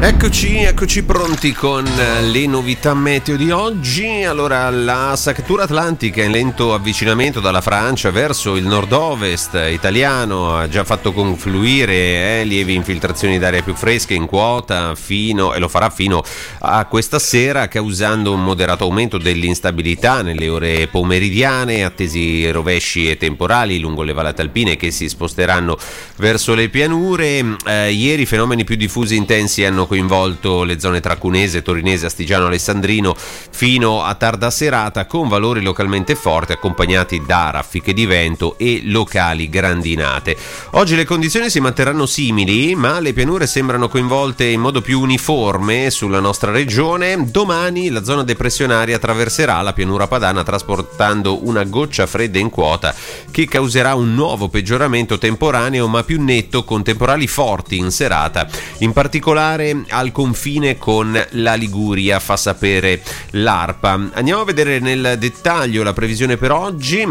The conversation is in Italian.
Eccoci pronti con le novità meteo di oggi. Allora, la saccatura atlantica in lento avvicinamento dalla Francia verso il nord-ovest italiano ha già fatto confluire lievi infiltrazioni d'aria più fresche in quota e lo farà fino a questa sera, causando un moderato aumento dell'instabilità nelle ore pomeridiane, attesi rovesci e temporali lungo le vallate alpine che si sposteranno verso le pianure. Ieri fenomeni più diffusi e intensi hanno coinvolto le zone tra Cunese, Torinese, Astigiano, Alessandrino fino a tarda serata, con valori localmente forti accompagnati da raffiche di vento e locali grandinate. Oggi le condizioni si manterranno simili, ma le pianure sembrano coinvolte in modo più uniforme sulla nostra regione. Domani la zona depressionaria attraverserà la pianura padana trasportando una goccia fredda in quota che causerà un nuovo peggioramento temporaneo ma più netto, con temporali forti in serata, in particolare al confine con la Liguria, fa sapere l'ARPA. Andiamo a vedere nel dettaglio la previsione per oggi.